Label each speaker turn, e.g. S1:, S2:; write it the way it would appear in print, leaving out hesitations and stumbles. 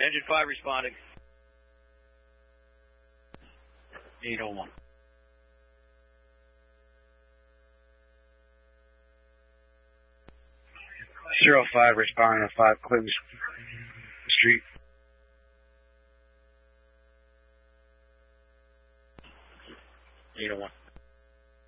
S1: Engine 5 responding.
S2: 801. 05 responding to 5 Clinton Street. 801.